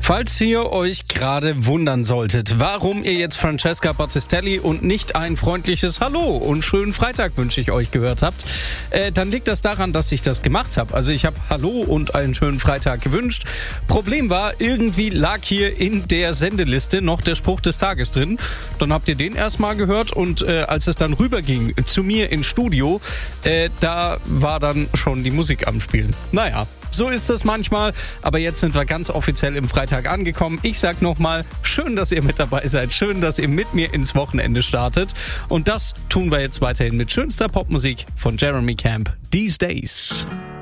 Falls ihr euch gerade wundern solltet, warum ihr jetzt Francesca Battistelli und nicht ein freundliches Hallo und schönen Freitag wünsche ich euch gehört habt, dann liegt das daran, dass ich das gemacht habe. Also ich habe Hallo und einen schönen Freitag gewünscht. Problem war, irgendwie lag hier in der Sendeliste noch der Spruch des Tages drin. Dann habt ihr den erstmal gehört und als es dann rüberging zu mir ins Studio, da war dann schon die Musik am Spielen. Naja, so ist das manchmal, aber jetzt sind wir ganz offiziell im Freitag angekommen. Ich sag nochmal, schön, dass ihr mit dabei seid, schön, dass ihr mit mir ins Wochenende startet. Und das tun wir jetzt weiterhin mit schönster Popmusik von Jeremy Camp, These Days.